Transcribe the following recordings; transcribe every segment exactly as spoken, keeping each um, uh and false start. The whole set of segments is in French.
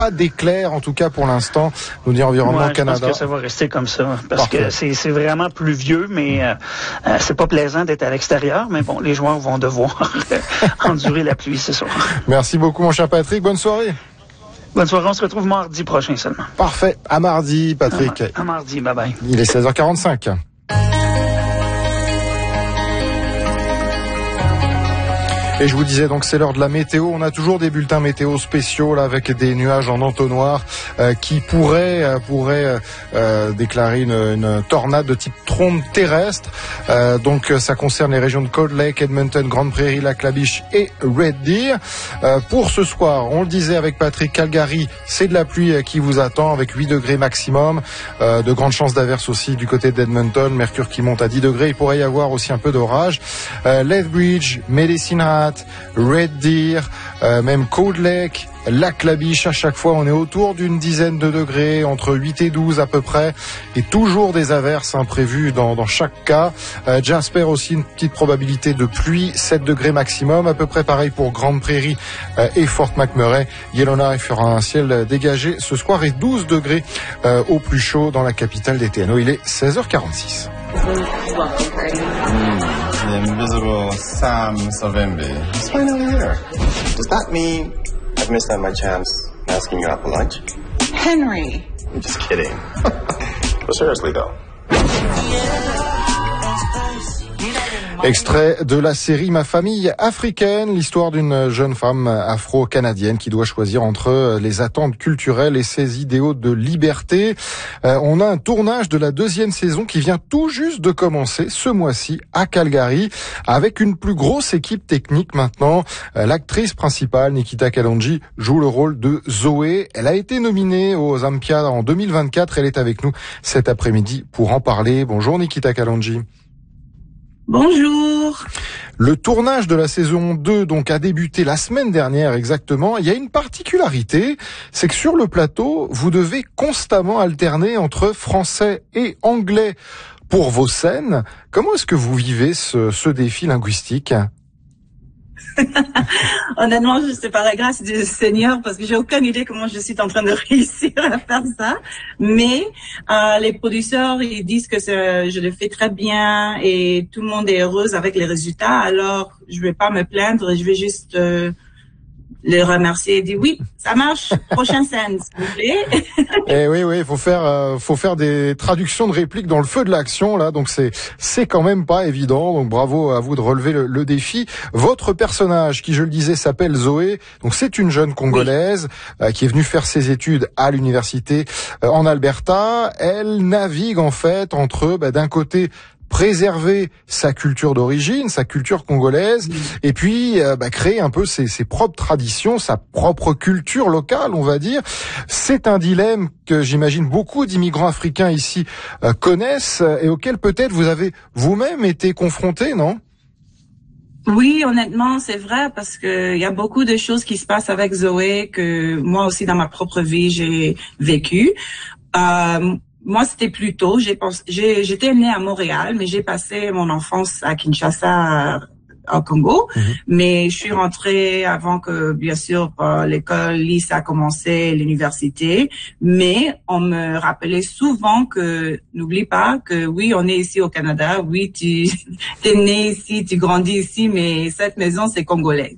Pas d'éclair, en tout cas pour l'instant, nous dit Environnement ouais, Canada. Je pense que ça va rester comme ça, parce Parfait. que c'est, c'est vraiment pluvieux, mais euh, euh, c'est pas plaisant d'être à l'extérieur, mais bon, les joueurs vont devoir endurer la pluie ce soir. Merci beaucoup, mon cher Patrick. Bonne soirée. Bonne soirée, on se retrouve mardi prochain seulement. Parfait. À mardi, Patrick. À, à mardi, bye bye. Il est seize heures quarante-cinq. Et je vous disais donc c'est l'heure de la météo. On a toujours des bulletins météo spéciaux là avec des nuages en entonnoir euh, qui pourraient euh, pourraient euh, déclarer une, une tornade de type trombe terrestre. Euh, donc ça concerne les régions de Cold Lake, Edmonton, Grande Prairie, Lac-La-Biche et Red Deer. Euh, pour ce soir, on le disait avec Patrick, Calgary, c'est de la pluie qui vous attend avec huit degrés maximum. Euh, de grandes chances d'averse aussi du côté d'Edmonton. Mercure qui monte à dix degrés. Il pourrait y avoir aussi un peu d'orage. Euh, Lethbridge, Medicine Hat, Red Deer, euh, même Cold Lake, Lac-La-Biche, à chaque fois on est autour d'une dizaine de degrés, entre huit et douze à peu près, et toujours des averses hein, prévues dans, dans chaque cas. Euh, Jasper aussi une petite probabilité de pluie, sept degrés maximum, à peu près pareil pour Grande Prairie euh, et Fort McMurray. Yellowknife fera un ciel dégagé ce soir et douze degrés euh, au plus chaud dans la capitale des T N O. Il est seize heures quarante-six. The invisible Sam Savimbi. He's finally here. Does that mean I've missed out my chance asking you out for lunch? Henry. I'm just kidding. But seriously though. Extrait de la série Ma famille africaine, l'histoire d'une jeune femme afro-canadienne qui doit choisir entre les attentes culturelles et ses idéaux de liberté. Euh, on a un tournage de la deuxième saison qui vient tout juste de commencer ce mois-ci à Calgary avec une plus grosse équipe technique maintenant. Euh, l'actrice principale, Nikita Kalonji, joue le rôle de Zoé. Elle a été nominée aux Ampia en deux mille vingt-quatre. Elle est avec nous cet après-midi pour en parler. Bonjour Nikita Kalonji. Bonjour. Le tournage de la saison deux donc a débuté la semaine dernière exactement. Il y a une particularité, c'est que sur le plateau, vous devez constamment alterner entre français et anglais pour vos scènes. Comment est-ce que vous vivez ce, ce défi linguistique ? Honnêtement, je sais par la grâce du Seigneur parce que j'ai aucune idée comment je suis en train de réussir à faire ça. Mais euh, les producteurs, ils disent que c'est, je le fais très bien et tout le monde est heureux avec les résultats. Alors, je vais pas me plaindre, je vais juste euh, les remercier et dire oui, ça marche. Prochaine scène, s'il vous plaît. Eh oui, oui, il faut faire, euh, faut faire des traductions de répliques dans le feu de l'action là. Donc c'est, c'est quand même pas évident. Donc bravo à vous de relever le, le défi. Votre personnage, qui je le disais, s'appelle Zoé. Donc c'est une jeune Congolaise oui. euh, qui est venue faire ses études à l'université euh, en Alberta. Elle navigue en fait entre, bah, d'un côté, préserver sa culture d'origine, sa culture congolaise, mmh. et puis euh, bah, créer un peu ses, ses propres traditions, sa propre culture locale, on va dire. C'est un dilemme que j'imagine beaucoup d'immigrants africains ici euh, connaissent et auquel peut-être vous avez vous-même été confrontés, non ? Oui, honnêtement, c'est vrai parce que il y a beaucoup de choses qui se passent avec Zoé que moi aussi dans ma propre vie j'ai vécu. Euh, Moi, c'était plus tôt. J'ai pensé, j'ai, j'étais née à Montréal, mais j'ai passé mon enfance à Kinshasa, au Congo. Mm-hmm. Mais je suis rentrée avant que, bien sûr, l'école, lycée a commencé, l'université. Mais on me rappelait souvent que, n'oublie pas que oui, on est ici au Canada. Oui, tu es né ici, tu grandis ici, mais cette maison, c'est congolais.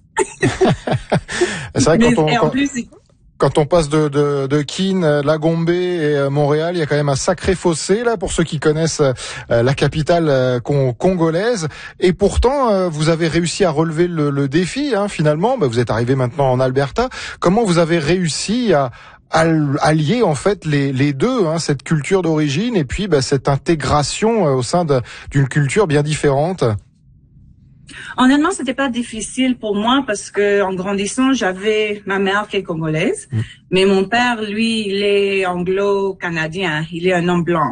C'est vrai mais, quand on, et en plus, Quand on passe de, de, de Keene, Lagombe et Montréal, il y a quand même un sacré fossé là pour ceux qui connaissent euh, la capitale euh, con, congolaise. Et pourtant, euh, vous avez réussi à relever le, le défi. Hein, finalement, bah, vous êtes arrivé maintenant en Alberta. Comment vous avez réussi à, à, à lier en fait les, les deux, hein, cette culture d'origine et puis bah, cette intégration euh, au sein de, d'une culture bien différente? Honnêtement, c'était pas difficile pour moi parce que en grandissant, j'avais ma mère qui est congolaise, mmh. mais mon père, lui, il est anglo-canadien, il est un homme blanc.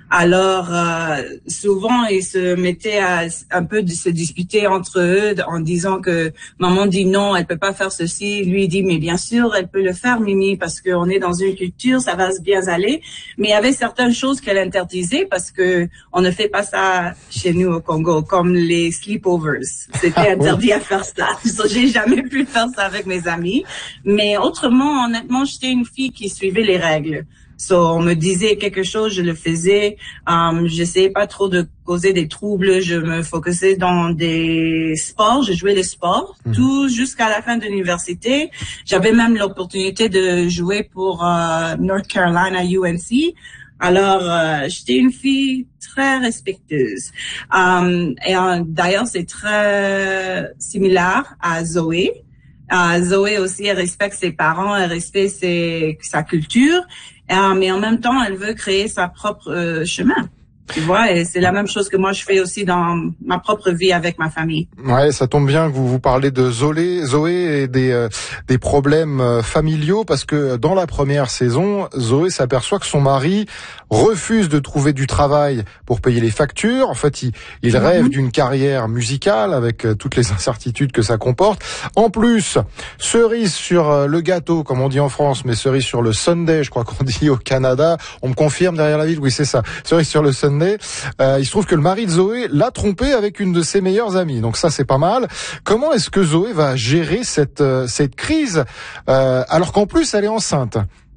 Alors, euh, souvent, ils se mettaient à un peu de se disputer entre eux en disant que maman dit non, elle peut pas faire ceci. Lui dit, mais bien sûr, elle peut le faire, Mimi, parce qu'on est dans une culture, ça va bien aller. Mais il y avait certaines choses qu'elle interdisait parce que on ne fait pas ça chez nous au Congo, comme les sleepovers. C'était interdit à faire ça. J'ai jamais pu faire ça avec mes amis. Mais autrement, honnêtement, j'étais une fille qui suivait les règles. So, on me disait quelque chose, je le faisais. Um, j'essayais pas trop de causer des troubles. Je me focusais dans des sports. Je jouais les sports, mmh. tout jusqu'à la fin de l'université. J'avais même l'opportunité de jouer pour euh, North Carolina U N C. Alors, euh, j'étais une fille très respectueuse. Um, et euh, d'ailleurs, c'est très similaire à Zoé. Uh, Zoé aussi, elle respecte ses parents, elle respecte ses, sa culture. Uh, mais en même temps, elle veut créer sa propre euh, chemin. Tu vois, et c'est la même chose que moi je fais aussi dans ma propre vie avec ma famille. Ouais, ça tombe bien que vous vous parlez de Zoé, Zoé et des euh, des problèmes euh, familiaux, parce que dans la première saison, Zoé s'aperçoit que son mari refuse de trouver du travail pour payer les factures. En fait, il, il mm-hmm. rêve d'une carrière musicale avec euh, toutes les incertitudes que ça comporte. En plus, cerise sur euh, le gâteau, comme on dit en France, mais cerise sur le sundae, je crois qu'on dit au Canada. On me confirme derrière la ville, oui c'est ça. Cerise sur le sundae. Euh, il se trouve que le mari de Zoé l'a trompé avec une de ses meilleures amies. Donc ça, c'est pas mal. Comment est-ce que Zoé va gérer cette euh, cette crise euh, alors qu'en plus, elle est enceinte?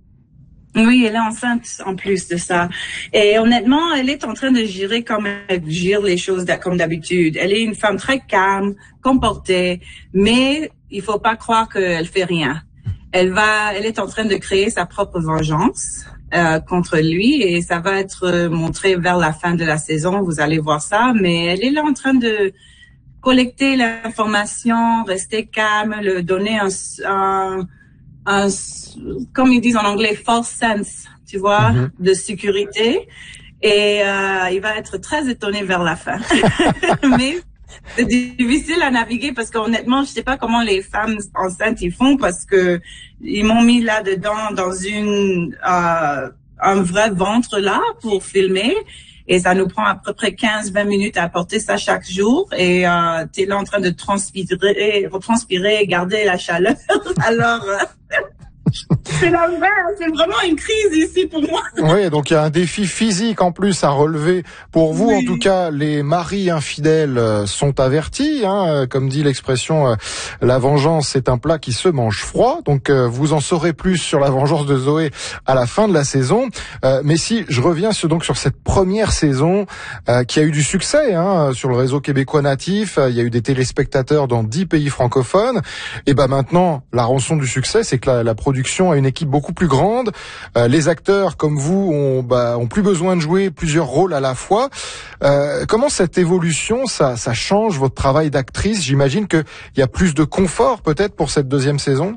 Oui, elle est enceinte en plus de ça. Et honnêtement, elle est en train de gérer comme elle gère les choses comme d'habitude. Elle est une femme très calme, comportée, mais il faut pas croire qu'elle fait rien. Elle va, elle est en train de créer sa propre vengeance. Euh, contre lui, et ça va être montré vers la fin de la saison, vous allez voir ça, mais elle est là en train de collecter l'information, rester calme, le donner un, un, un comme ils disent en anglais, false sense, tu vois, mm-hmm. de sécurité, et euh, il va être très étonné vers la fin. Mais c'est difficile à naviguer parce qu'honnêtement, je sais pas comment les femmes enceintes ils font parce que ils m'ont mis là-dedans dans une euh, un vrai ventre là pour filmer et ça nous prend à peu près quinze vingt minutes à porter ça chaque jour et euh, t'es là en train de transpirer, retranspirer, garder la chaleur. Alors euh, c'est l'envers, c'est vraiment une crise ici pour moi. Oui, donc il y a un défi physique en plus à relever pour vous. Oui. En tout cas, les maris infidèles sont avertis. Hein, comme dit l'expression, la vengeance c'est un plat qui se mange froid. Donc vous en saurez plus sur la vengeance de Zoé à la fin de la saison. Euh, mais si je reviens sur, donc sur cette première saison euh, qui a eu du succès hein, sur le réseau québécois natif, il y a eu des téléspectateurs dans dix pays francophones. Et ben maintenant, la rançon du succès, c'est que la, la production a une équipe beaucoup plus grande. Euh, les acteurs comme vous ont, bah, ont plus besoin de jouer plusieurs rôles à la fois. Euh, comment cette évolution, ça, ça change votre travail d'actrice? J'imagine qu'il y a plus de confort peut-être pour cette deuxième saison.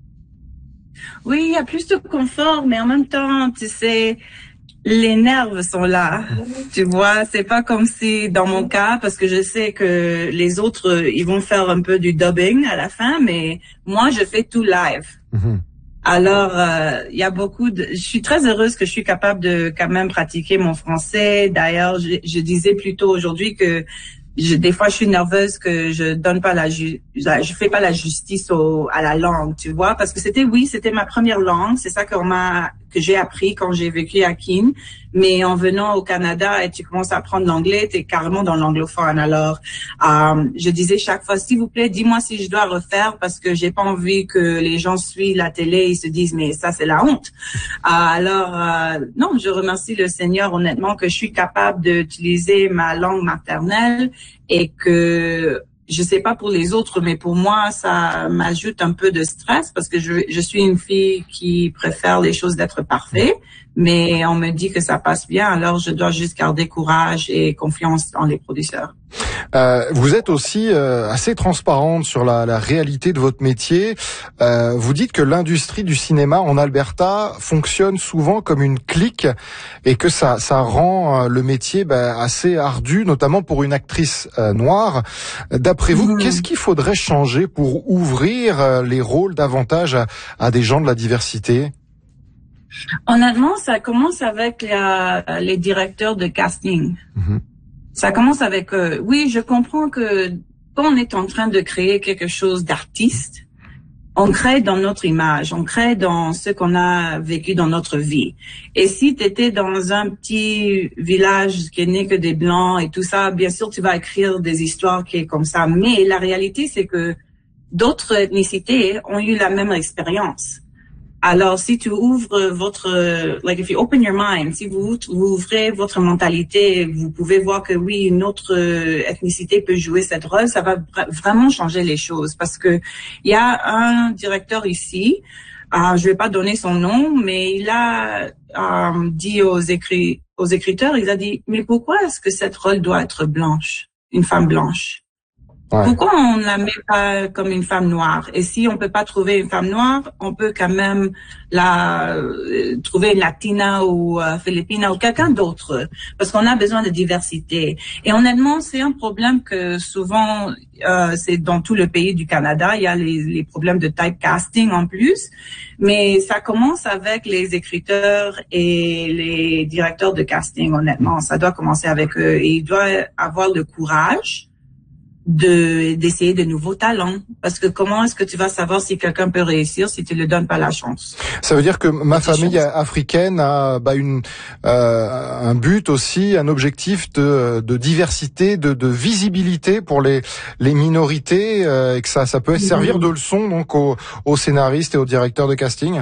Oui, il y a plus de confort, mais en même temps, tu sais, les nerfs sont là. Tu vois, c'est pas comme si dans mon cas, parce que je sais que les autres, ils vont faire un peu du dubbing à la fin, mais moi, je fais tout live. Mm-hmm. Alors, euh, il y a beaucoup de... Je suis très heureuse que je suis capable de quand même pratiquer mon français. D'ailleurs, je, je disais plutôt aujourd'hui que je, des fois, je suis nerveuse que je donne pas la, ju... je fais pas la justice au, à la langue, tu vois, parce que c'était, oui, c'était ma première langue. C'est ça qu'on m'a, que j'ai appris quand j'ai vécu à Keene. Mais en venant au Canada et tu commences à apprendre l'anglais, t'es carrément dans l'anglophone. Alors, euh, je disais chaque fois, s'il vous plaît, dis-moi si je dois refaire parce que j'ai pas envie que les gens suivent la télé et se disent, mais ça, c'est la honte. Euh, alors, euh, non, je remercie le Seigneur honnêtement que je suis capable d'utiliser ma langue maternelle et que je sais pas pour les autres, mais pour moi, ça m'ajoute un peu de stress parce que je, je suis une fille qui préfère les choses d'être parfait, mais on me dit que ça passe bien, alors je dois juste garder courage et confiance en les producteurs. Euh, vous êtes aussi euh, assez transparente sur la, la réalité de votre métier. Euh, vous dites que l'industrie du cinéma en Alberta fonctionne souvent comme une clique et que ça, ça rend euh, le métier bah, assez ardu, notamment pour une actrice euh, noire. D'après vous, mmh. qu'est-ce qu'il faudrait changer pour ouvrir euh, les rôles davantage à, à des gens de la diversité ? Honnêtement, ça commence avec la, les directeurs de casting. Mm-hmm. Ça commence avec, euh, oui, je comprends que quand on est en train de créer quelque chose d'artiste, on crée dans notre image, on crée dans ce qu'on a vécu dans notre vie. Et si tu étais dans un petit village qui n'est que des blancs et tout ça, bien sûr, tu vas écrire des histoires qui est comme ça. Mais la réalité, c'est que d'autres ethnicités ont eu la même expérience. Alors, si tu ouvres votre, like if you open your mind, si vous, vous ouvrez votre mentalité, vous pouvez voir que oui, une autre ethnicité peut jouer cette rôle, ça va vraiment changer les choses. Parce que il y a un directeur ici, euh, je vais pas donner son nom, mais il a euh, dit aux écri- aux écriteurs, il a dit, mais pourquoi est-ce que cette rôle doit être blanche, une femme blanche? Ouais. Pourquoi on la met pas comme une femme noire? Et si on peut pas trouver une femme noire, on peut quand même la euh, trouver une latina ou euh, philippine ou quelqu'un d'autre, parce qu'on a besoin de diversité. Et honnêtement, c'est un problème que souvent euh, c'est dans tout le pays du Canada. Il y a les, les problèmes de typecasting en plus, mais ça commence avec les écriteurs et les directeurs de casting. Honnêtement, ça doit commencer avec eux. Et ils doivent avoir le courage de d'essayer de nouveaux talents, parce que comment est-ce que tu vas savoir si quelqu'un peut réussir si tu lui donnes pas la chance? Ça veut dire que ma famille africaine a bah, une euh, un but aussi, un objectif de de diversité, de de visibilité pour les les minorités, euh, et que ça ça peut servir de leçon donc aux aux scénaristes et aux directeurs de casting.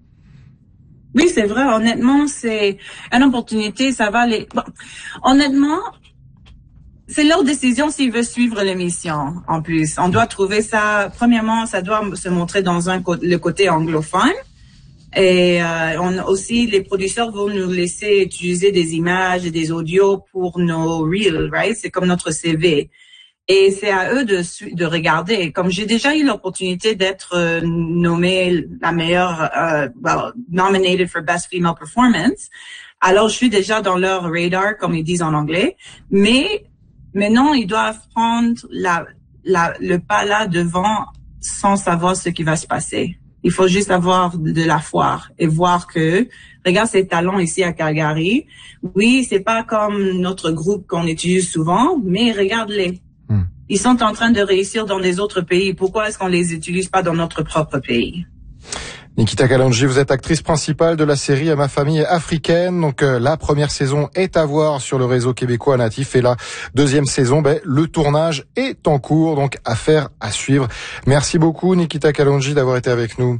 Oui, c'est vrai. Honnêtement, c'est une opportunité. Ça va les. Bon, honnêtement. C'est leur décision s'ils veulent suivre l'émission. En plus, on doit trouver ça. Premièrement, ça doit se montrer dans un le côté anglophone. Et euh, on aussi, les producteurs vont nous laisser utiliser des images et des audios pour nos reels, right? C'est comme notre C V. Et c'est à eux de de regarder. Comme j'ai déjà eu l'opportunité d'être euh, nommée la meilleure, euh, well, nominated for Best Female Performance. Alors, je suis déjà dans leur radar, comme ils disent en anglais. Mais Maintenant, ils doivent prendre la, la, le pas là devant sans savoir ce qui va se passer. Il faut juste avoir de la foi et voir que, regarde ces talents ici à Calgary. Oui, c'est pas comme notre groupe qu'on utilise souvent, mais regarde-les. Hmm. Ils sont en train de réussir dans les autres pays. Pourquoi est-ce qu'on les utilise pas dans notre propre pays? Nikita Kalonji, vous êtes actrice principale de la série Ma famille africaine. Donc euh, la première saison est à voir sur le réseau québécois natif et la deuxième saison, ben, le tournage est en cours, donc affaire à suivre. Merci beaucoup Nikita Kalonji d'avoir été avec nous.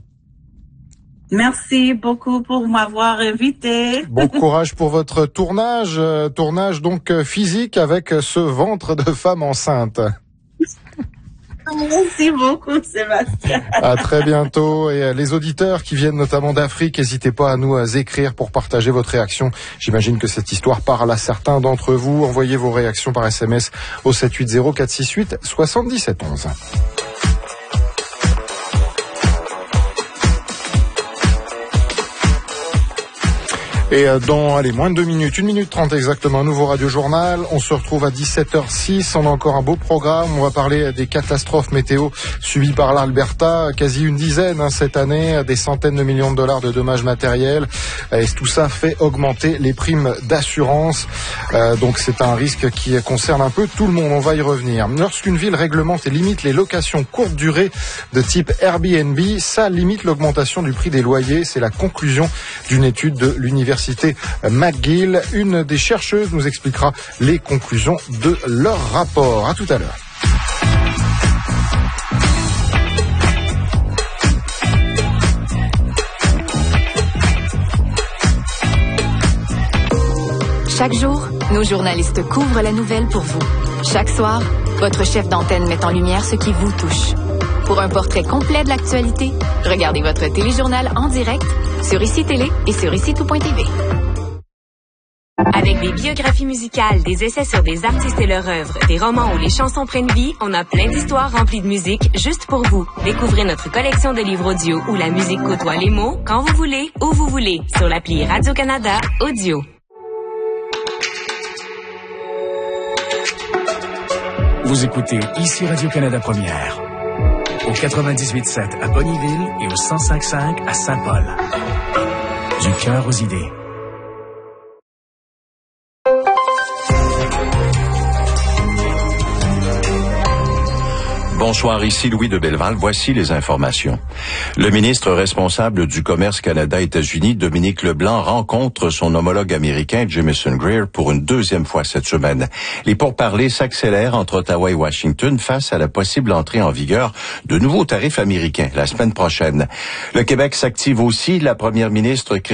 Merci beaucoup pour m'avoir invité. Bon courage pour votre tournage, euh, tournage donc euh, physique avec ce ventre de femme enceinte. Merci beaucoup, Sébastien. À très bientôt. Et les auditeurs qui viennent notamment d'Afrique, n'hésitez pas à nous écrire pour partager votre réaction. J'imagine que cette histoire parle à certains d'entre vous. Envoyez vos réactions par S M S au sept huit zéro quatre six huit soixante-dix-sept onze. Et dans, allez, moins de deux minutes, une minute trente exactement, un nouveau Radio Journal. On se retrouve à dix-sept heures six. On a encore un beau programme. On va parler des catastrophes météo subies par l'Alberta. Quasi une dizaine, hein, cette année. Des centaines de millions de dollars de dommages matériels. Et tout ça fait augmenter les primes d'assurance. Euh, donc c'est un risque qui concerne un peu tout le monde. On va y revenir. Lorsqu'une ville réglemente et limite les locations courte durée de type Airbnb, ça limite l'augmentation du prix des loyers. C'est la conclusion d'une étude de l'université McGill. Une des chercheuses nous expliquera les conclusions de leur rapport. À tout à l'heure. Chaque jour, nos journalistes couvrent la nouvelle pour vous. Chaque soir, votre chef d'antenne met en lumière ce qui vous touche. Pour un portrait complet de l'actualité, regardez votre téléjournal en direct sur Ici Télé et sur ici tout point t v. Avec des biographies musicales, des essais sur des artistes et leur œuvre, des romans où les chansons prennent vie, on a plein d'histoires remplies de musique juste pour vous. Découvrez notre collection de livres audio où la musique côtoie les mots quand vous voulez, où vous voulez, sur l'appli Radio-Canada Audio. Vous écoutez Ici Radio-Canada Première. Au quatre-vingt-dix-huit sept à Bonnyville et au cent cinq cinq à Saint-Paul. Du cœur aux idées. Bonsoir, ici Louis de Belleval. Voici les informations. Le ministre responsable du commerce Canada-États-Unis, Dominique Leblanc, rencontre son homologue américain, Jamieson Greer, pour une deuxième fois cette semaine. Les pourparlers s'accélèrent entre Ottawa et Washington face à la possible entrée en vigueur de nouveaux tarifs américains la semaine prochaine. Le Québec s'active aussi. La première ministre